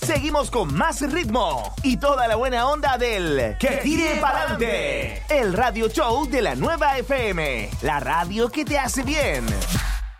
seguimos con más ritmo y toda la buena onda del Que Tire Pa'lante, el radio show de la Nueva FM, la radio que te hace bien.